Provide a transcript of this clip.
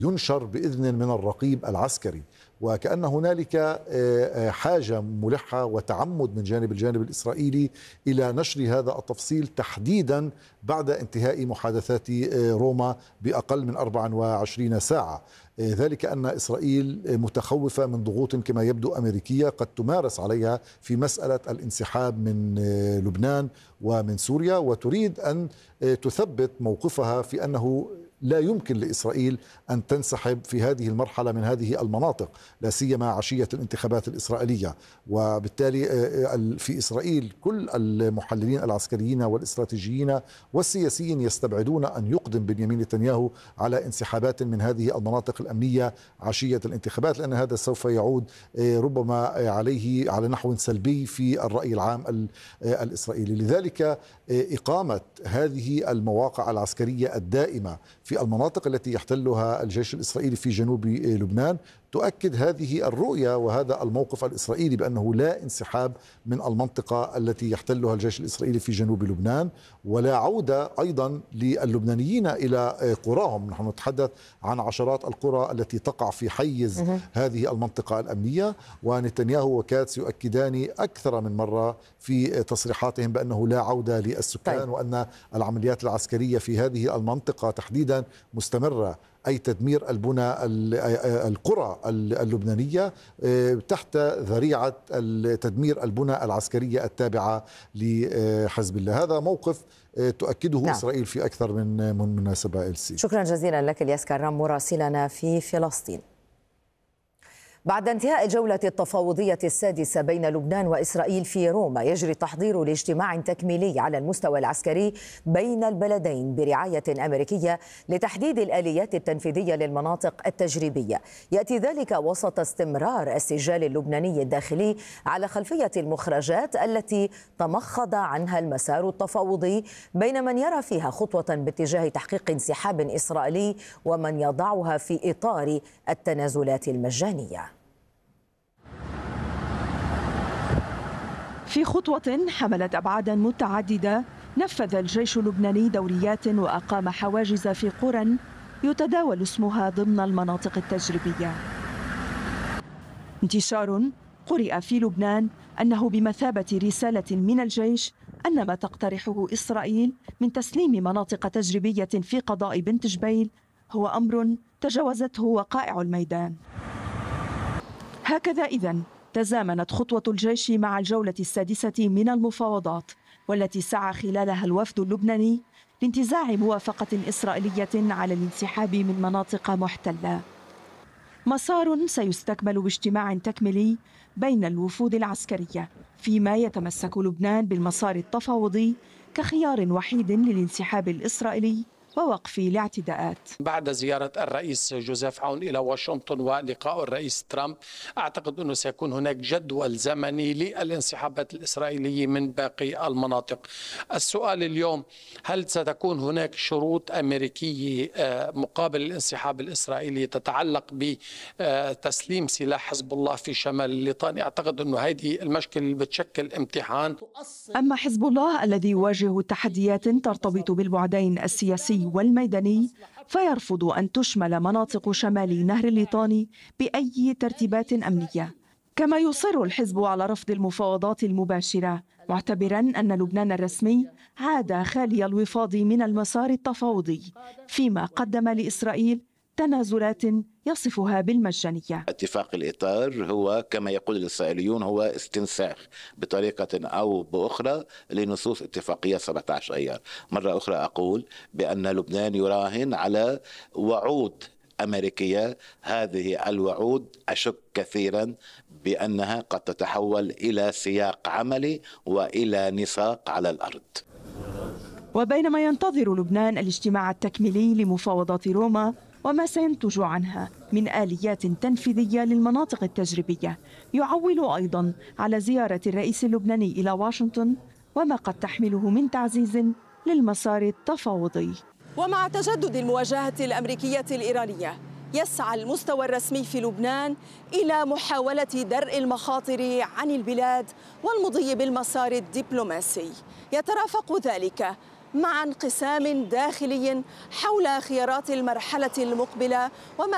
ينشر بإذن من الرقيب العسكري، وكأن هنالك حاجة ملحة وتعمد من الجانب الإسرائيلي إلى نشر هذا التفصيل تحديدا بعد انتهاء محادثات روما بأقل من 24 ساعة. ذلك أن إسرائيل متخوفة من ضغوط كما يبدو أمريكية قد تمارس عليها في مسألة الانسحاب من لبنان ومن سوريا، وتريد أن تثبت موقفها في أنه لا يمكن لإسرائيل أن تنسحب في هذه المرحلة من هذه المناطق، لا سيما عشية الانتخابات الإسرائيلية. وبالتالي في إسرائيل كل المحللين العسكريين والاستراتيجيين والسياسيين يستبعدون أن يقدم بنيامين نتنياهو على انسحابات من هذه المناطق الأمنية عشية الانتخابات، لأن هذا سوف يعود ربما عليه على نحو سلبي في الرأي العام الإسرائيلي. لذلك إقامة هذه المواقع العسكرية الدائمة في المناطق التي يحتلها الجيش الإسرائيلي في جنوب لبنان تؤكد هذه الرؤية وهذا الموقف الإسرائيلي بأنه لا انسحاب من المنطقة التي يحتلها الجيش الإسرائيلي في جنوب لبنان، ولا عودة أيضا للبنانيين إلى قراهم. نحن نتحدث عن عشرات القرى التي تقع في حيز هذه المنطقة الأمنية، ونتنياهو وكاتس يؤكدان أكثر من مرة في تصريحاتهم بأنه لا عودة للسكان، وأن العمليات العسكرية في هذه المنطقة تحديدا مستمرة، أي تدمير القرى اللبنانية تحت ذريعة تدمير البنى العسكرية التابعة لحزب الله. هذا موقف تؤكده إسرائيل في أكثر من مناسبة. إلسي، شكرا جزيلا لك الياس كرام مراسلنا في فلسطين. بعد انتهاء الجولة التفاوضية السادسة بين لبنان وإسرائيل في روما، يجري تحضير لاجتماع تكميلي على المستوى العسكري بين البلدين برعاية أمريكية لتحديد الآليات التنفيذية للمناطق التجريبية. يأتي ذلك وسط استمرار السجال اللبناني الداخلي على خلفية المخرجات التي تمخض عنها المسار التفاوضي بين من يرى فيها خطوة باتجاه تحقيق انسحاب إسرائيلي ومن يضعها في إطار التنازلات المجانية. في خطوة حملت أبعادا متعددة، نفذ الجيش اللبناني دوريات وأقام حواجز في قرى يتداول اسمها ضمن المناطق التجريبية. انتشار قرئ في لبنان أنه بمثابة رسالة من الجيش أن ما تقترحه إسرائيل من تسليم مناطق تجريبية في قضاء بنت جبيل هو أمر تجاوزته وقائع الميدان. هكذا إذن تزامنت خطوة الجيش مع الجولة السادسة من المفاوضات، والتي سعى خلالها الوفد اللبناني لانتزاع موافقة إسرائيلية على الانسحاب من مناطق محتلة. مسار سيستكمل باجتماع تكميلي بين الوفود العسكرية، فيما يتمسك لبنان بالمسار التفاوضي كخيار وحيد للانسحاب الإسرائيلي ووقف الاعتداءات. بعد زيارة الرئيس جوزيف عون إلى واشنطن ولقاء الرئيس ترامب، أعتقد أنه سيكون هناك جدول زمني للانسحابات الإسرائيلية من باقي المناطق. السؤال اليوم، هل ستكون هناك شروط أمريكية مقابل الانسحاب الإسرائيلي تتعلق بتسليم سلاح حزب الله في شمال الليطاني؟ أعتقد أنه هذه المشكلة اللي بتشكل امتحان. أما حزب الله الذي يواجه تحديات ترتبط بالبعدين السياسي والميداني، فيرفض أن تشمل مناطق شمال نهر الليطاني بأي ترتيبات أمنية. كما يصر الحزب على رفض المفاوضات المباشرة، معتبرا أن لبنان الرسمي عاد خالي الوفاض من المسار التفاوضي، فيما قدم لإسرائيل تنازلات يصفها بالمجانية. اتفاق الإطار هو كما يقول الإسرائيليون هو استنساخ بطريقة أو بأخرى لنصوص اتفاقية 17 أيار. مرة أخرى أقول بأن لبنان يراهن على وعود أمريكية. هذه الوعود أشك كثيرا بأنها قد تتحول إلى سياق عملي وإلى نساق على الأرض. وبينما ينتظر لبنان الاجتماع التكميلي لمفاوضات روما وما سينتج عنها من آليات تنفيذية للمناطق التجريبية، يعول أيضا على زيارة الرئيس اللبناني إلى واشنطن وما قد تحمله من تعزيز للمسار التفاوضي. ومع تجدد المواجهة الأمريكية الإيرانية، يسعى المستوى الرسمي في لبنان إلى محاولة درء المخاطر عن البلاد والمضي بالمسار الدبلوماسي. يترافق ذلك مع انقسام داخلي حول خيارات المرحلة المقبلة وما